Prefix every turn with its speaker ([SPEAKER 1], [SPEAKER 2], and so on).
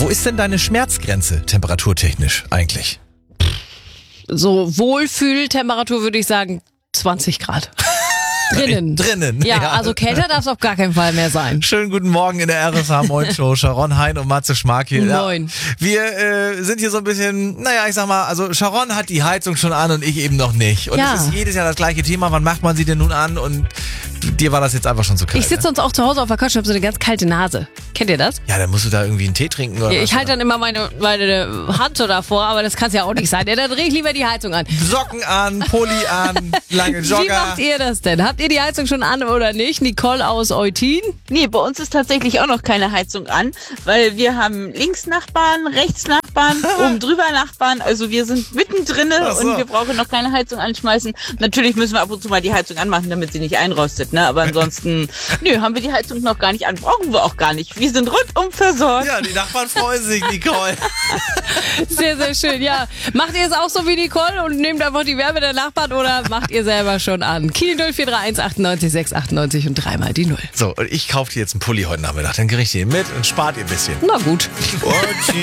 [SPEAKER 1] Wo ist denn deine Schmerzgrenze temperaturtechnisch eigentlich?
[SPEAKER 2] So Wohlfühltemperatur würde ich sagen 20 Grad. Drinnen. Ja, also kälter darf es auf gar keinen Fall mehr sein.
[SPEAKER 1] Schönen guten Morgen in der RSH Moin Show. Sharon Hein und Matze Schmark hier.
[SPEAKER 2] Moin.
[SPEAKER 1] Ja, wir sind hier so ein bisschen, naja, ich sag mal, also Sharon hat die Heizung schon an und ich eben noch nicht. Und es ist jedes Jahr das gleiche Thema. Wann macht man sie denn nun an? Und dir war das jetzt einfach schon zu kalt.
[SPEAKER 2] Ich sitze sonst auch zu Hause auf der Couch und habe so eine ganz kalte Nase. Kennt ihr das?
[SPEAKER 1] Ja, dann musst du da irgendwie einen Tee trinken oder
[SPEAKER 2] Ich halte dann immer meine Hand so davor, aber das kann es ja auch nicht sein. Ja, dann drehe ich lieber die Heizung an.
[SPEAKER 1] Socken an, Pulli an, lange Jogger.
[SPEAKER 2] Wie macht ihr das denn? Habt ihr die Heizung schon an oder nicht? Nicole aus Eutin?
[SPEAKER 3] Nee, bei uns ist tatsächlich auch noch keine Heizung an, weil wir haben links Nachbarn, rechts Nachbarn, oben drüber Nachbarn. Also wir sind mittendrin und wir brauchen noch keine Heizung anschmeißen. Natürlich müssen wir ab und zu mal die Heizung anmachen, damit sie nicht einrostet. Ne? Aber ansonsten, haben wir die Heizung noch gar nicht an. Brauchen wir auch gar nicht. Wir sind rundum versorgt.
[SPEAKER 1] Ja, die Nachbarn freuen sich, Nicole.
[SPEAKER 2] Sehr, sehr schön. Ja, macht ihr es auch so wie Nicole und nehmt einfach die Wärme der Nachbarn oder macht ihr selber schon an? Kiel 0431 98 698 und dreimal die 0.
[SPEAKER 1] So, und ich kaufe dir jetzt einen Pulli heute Nachmittag. Dann kriegt ihr ihn mit und spart ihr ein bisschen.
[SPEAKER 2] Na gut.